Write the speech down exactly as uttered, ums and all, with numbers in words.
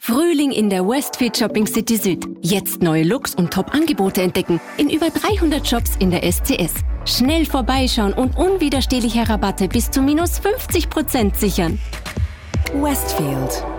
Frühling in der Westfield Shopping City Süd. Jetzt neue Looks und Top-Angebote entdecken in über dreihundert Shops in der S C S. Schnell vorbeischauen und unwiderstehliche Rabatte bis zu minus fünfzig Prozent sichern. Westfield.